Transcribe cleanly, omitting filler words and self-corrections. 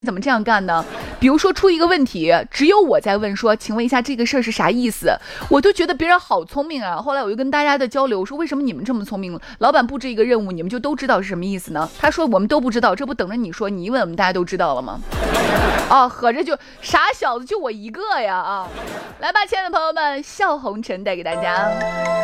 怎么这样干呢？比如说出一个问题，只有我在问说，请问一下这个事儿是啥意思？我都觉得别人好聪明啊。后来我就跟大家的交流，我说为什么你们这么聪明？老板布置一个任务，你们就都知道是什么意思呢？他说我们都不知道，这不等着你说，你一问我们大家都知道了吗？啊，合着就傻小子就我一个呀啊！来吧，亲爱的朋友们，笑红尘带给大家。